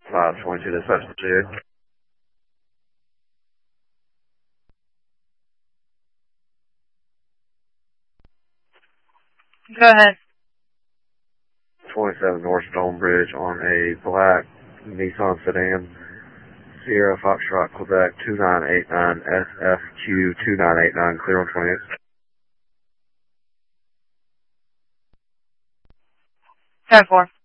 522 dispatch to Go ahead. 27 North Stonebridge on a black Nissan sedan, Sierra Foxtrot, Quebec 2989 SFQ 2989, clear on 28. 10-4.